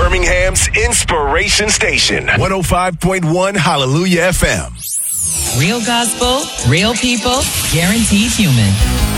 Birmingham's Inspiration Station. 105.1 Hallelujah FM. Real gospel, real people, guaranteed human.